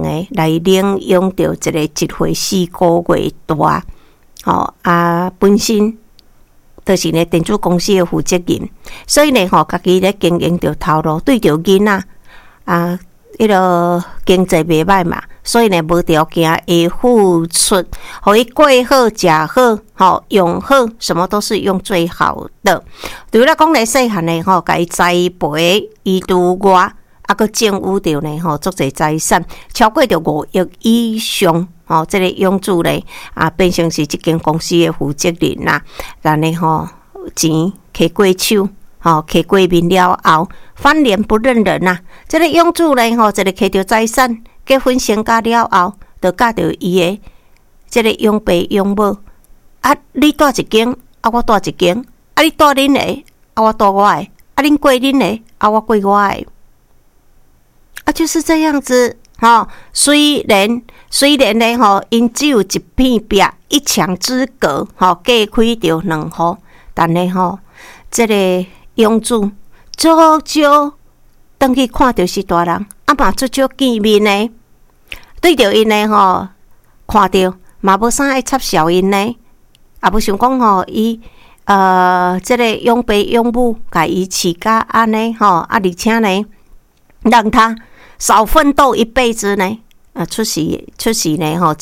的来领用到一个1岁4个月大，本身就是呢电子公司的负责人，所以呢家己咧经营着头路，对着囡仔迄个经济袂歹嘛，所以呢无条件会付出，互伊过好、食好、用好，什么都是用最好的。除了讲咧细汉呢甲伊栽培，伊拄我佫政府着呢足侪财产，超过着5亿以上。这个养主呢变成是这间公司的负责人啦，但呢钱摕过手。摕过面了后，翻脸不认人呐！这个养主呢，一个摕到财产，结婚成家了后，就嫁到伊的这个养爸养母。你住一间，我住一间；你住恁的，我住我的；恁过恁的，我过我的。就是这样子。虽然呢，因只有一片壁，一墙之隔，隔开着2户，但呢，这个养主足少回去看到是大人，嘛足少见面呢。对着因呢看到嘛无啥爱插小因呢，无想讲伊这个养爸养母甲伊饲甲安尼而且呢，让他少奋斗一辈子呢。出世呢1岁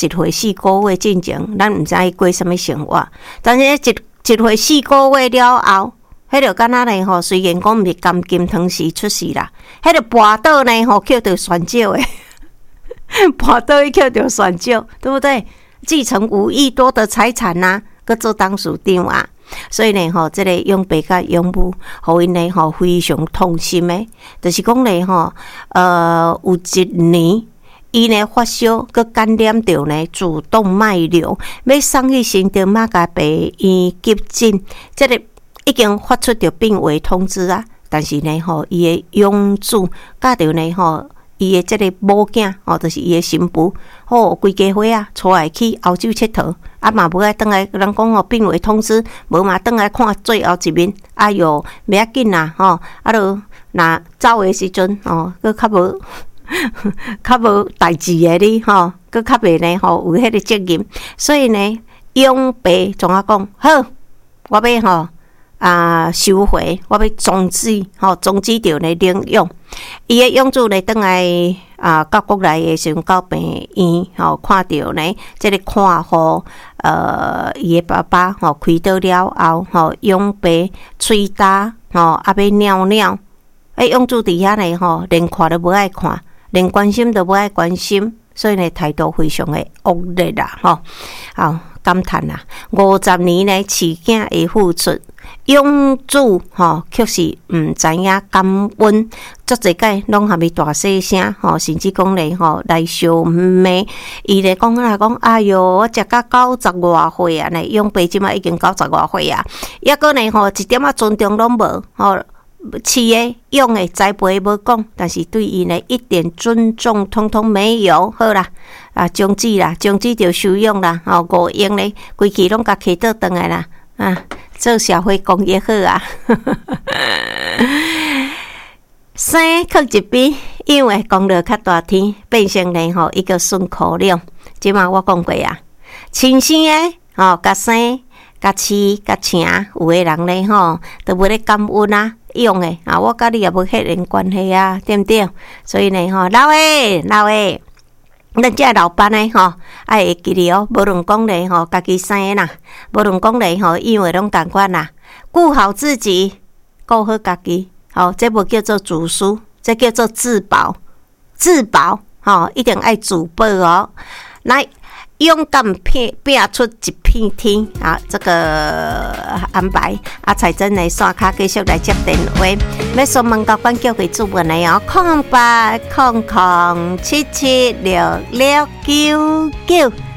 4个月进前，咱毋知伊过什么生活，但是1岁4个月了后。迄就敢若呢虽然讲毋是甘金汤匙出世啦，迄就跋倒呢捡到选少诶，跋倒去捡到选少，对不对？继承5亿多的财产呐，搁做董事长啊，所以呢这个养爸甲养母，互因呢非常痛心诶，就是讲呢有一年。伊呢发烧，佮感染着呢主动脉瘤，要送去新竹马家病院急诊，这个已经发出着病危通知啊！但是呢伊的养主甲着呢伊的这个某囝就是伊的新妇，规家伙出来去欧洲佚佗，嘛无爱倒来，人讲病危通知，无嘛倒来看最后一面，哟，袂要紧啦就若走的时阵佮较无代志的哩佮较袂呢有迄个责任，所以呢养爸怎啊讲好，我要收回，我要终止着呢领养。伊的养主呢倒来到国内的时阵到病院看到呢，这个看护伊的爸爸开刀了后养爸喙焦要尿尿，养主伫遐呢连看都无爱看。连关心都无爱关心，所以呢态度非常的恶劣啦，感叹啦，50年来饲囝的付出，养主确实毋知影感恩，足侪届拢还没大细声甚至讲咧来相骂，伊咧讲哎哟，我食到90外岁啊，呢养爸即马已经90外岁啊，抑个呢一点仔尊重拢无饲的、养的、栽培无讲，但是对伊呢一点尊重通通没有。好啦，终止就收养啦。5用呢，规气拢甲摕倒转来啦。做社会公益好啊。生靠一边，因为功劳较大天，变成呢一个顺口溜。即嘛我讲过啊，亲生的甲生、甲饲、甲请，有的人呢都无咧感恩啊。用的我甲你也无血缘关系啊，对不对？所以呢老的，咱这老板呢爱会记哩无论讲咧家己生啦，无论讲咧因为拢同款啦，顾好自己，顾好家己，这无叫做自私，这叫做自保，一定爱自保来。勇敢拼出一片天这个安排彩珍来线卡继续来接电话，要询问高管叫佢主文的0800777699。